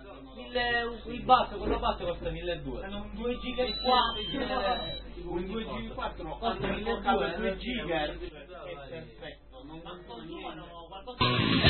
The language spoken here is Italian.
il basso, quello basso costa 1200. Hanno un 2 giga e 4. Un 2 giga e 4 hanno riportato 2 giga. Perfetto, non consumano niente.